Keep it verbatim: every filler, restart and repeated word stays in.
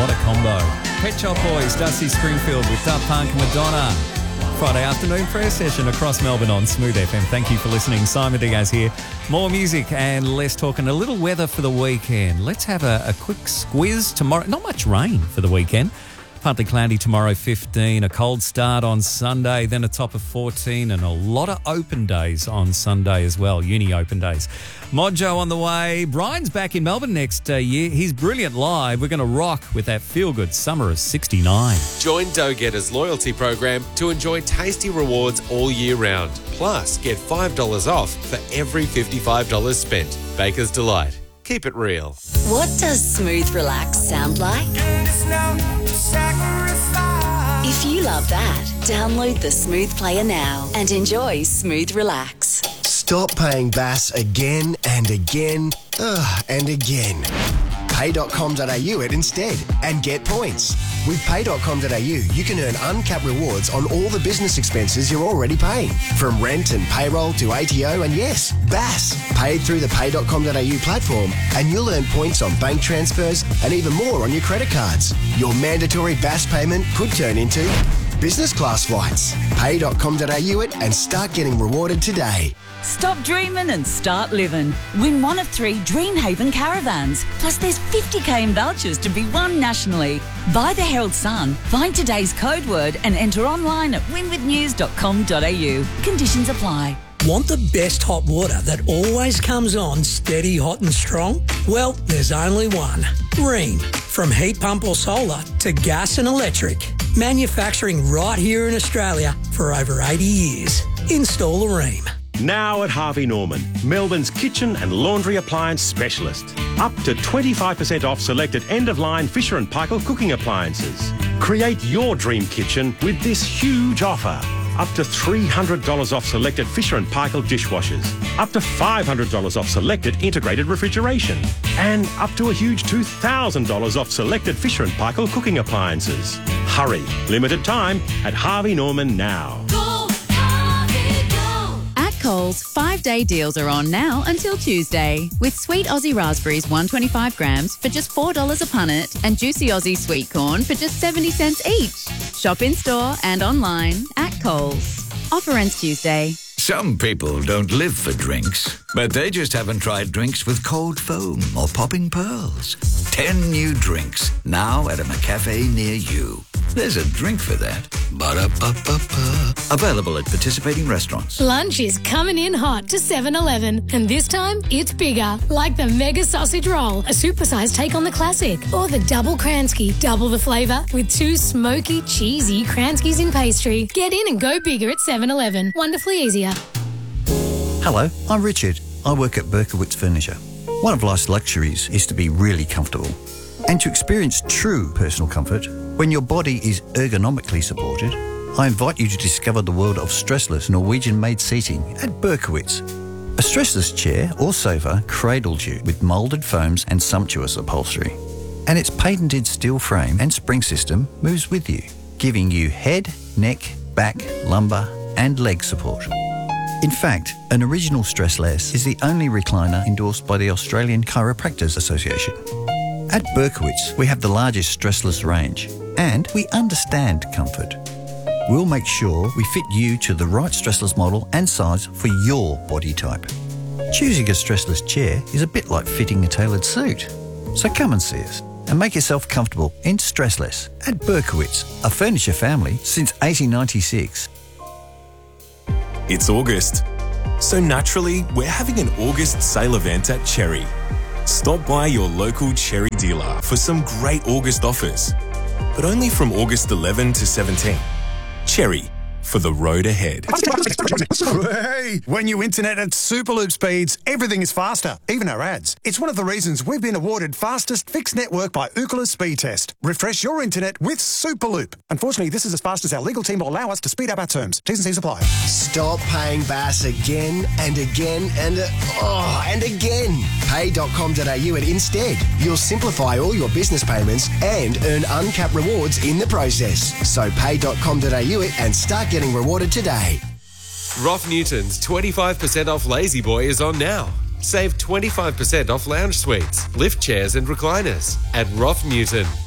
What a combo. Pet Shop Boys, Dusty Springfield with Daft Punk and Madonna. Friday afternoon prayer session across Melbourne on Smooth F M. Thank you for listening. Simon Diaz here. More music and less talk and a little weather for the weekend. Let's have a, a quick squiz tomorrow. Not much rain for the weekend. Partly cloudy tomorrow, fifteen. A cold start on Sunday, then a top of fourteen, and a lot of open days on Sunday as well, uni open days. Mojo on the way. Brian's back in Melbourne next uh, year. He's brilliant live. We're going to rock with that feel-good summer of sixty-nine. Join Dough Getter's loyalty program to enjoy tasty rewards all year round. Plus, get five dollars off for every fifty-five dollars spent. Baker's Delight. Keep it real. What does Smooth Relax sound like? If you love that, download the Smooth Player now and enjoy Smooth Relax. Stop paying B A S again and again ugh, and again. pay dot com dot a u it instead and get points. With pay dot com dot a u, you can earn uncapped rewards on all the business expenses you're already paying, from rent and payroll to A T O and, yes, B A S, paid through the pay dot com dot a u platform, and you'll earn points on bank transfers and even more on your credit cards. Your mandatory B A S payment could turn into business class flights. pay dot com dot a u it and start getting rewarded today. Stop dreaming and start living. Win one of three Dreamhaven caravans. Plus there's fifty k in vouchers to be won nationally. Buy the Herald Sun, find today's code word and enter online at winwith news dot com dot a u. Conditions apply. Want the best hot water that always comes on steady, hot and strong? Well, there's only one. Rheem. From heat pump or solar to gas and electric. Manufacturing right here in Australia for over eighty years. Install a Rheem. Now at Harvey Norman, Melbourne's kitchen and laundry appliance specialist. Up to twenty-five percent off selected end-of-line Fisher and Paykel cooking appliances. Create your dream kitchen with this huge offer. Up to three hundred dollars off selected Fisher and Paykel dishwashers. Up to five hundred dollars off selected integrated refrigeration. And up to a huge two thousand dollars off selected Fisher and Paykel cooking appliances. Hurry, limited time at Harvey Norman now. Coles, five-day deals are on now until Tuesday. With sweet Aussie raspberries one hundred twenty-five grams for just four dollars a punnet and juicy Aussie sweet corn for just seventy cents each. Shop in-store and online at Coles. Offer ends Tuesday. Some people don't live for drinks, but they just haven't tried drinks with cold foam or popping pearls. Ten new drinks, now at a McCafe near you. There's a drink for that. Ba-da-ba-ba-ba. Available at participating restaurants. Lunch is coming in hot to seven eleven, and this time it's bigger, like the Mega Sausage Roll, a supersized take on the classic, or the Double Kransky, double the flavour with two smoky, cheesy Kranskys in pastry. Get in and go bigger at seven eleven. Wonderfully easier. Hello, I'm Richard. I work at Berkowitz Furniture. One of life's luxuries is to be really comfortable. And to experience true personal comfort, when your body is ergonomically supported, I invite you to discover the world of stressless Norwegian-made seating at Berkowitz. A stressless chair or sofa cradles you with moulded foams and sumptuous upholstery. And its patented steel frame and spring system moves with you, giving you head, neck, back, lumbar and leg support. In fact, an original Stressless is the only recliner endorsed by the Australian Chiropractors Association. At Berkowitz, we have the largest stressless range and we understand comfort. We'll make sure we fit you to the right stressless model and size for your body type. Choosing a stressless chair is a bit like fitting a tailored suit. So come and see us and make yourself comfortable in Stressless at Berkowitz, a furniture family since eighteen ninety-six. It's August, so naturally we're having an August sale event at Cherry. Stop by your local Cherry dealer for some great August offers, but only from August eleventh to seventeenth. Cherry, for the road ahead. Hey, when you internet at Superloop speeds, everything is faster, even our ads. It's one of the reasons we've been awarded fastest fixed network by Ookla Speed Test. Refresh your internet with Superloop. Unfortunately, this is as fast as our legal team will allow us to speed up our terms. T's and C's apply. Stop paying B A S again and again and uh, oh, and again. pay dot com dot a u it instead. You'll simplify all your business payments and earn uncapped rewards in the process. So pay dot com dot a u it and start getting rewarded today. Roth Newton's twenty-five percent off Lazy Boy is on now. Save twenty-five percent off lounge suites, lift chairs and recliners at Roth Newton.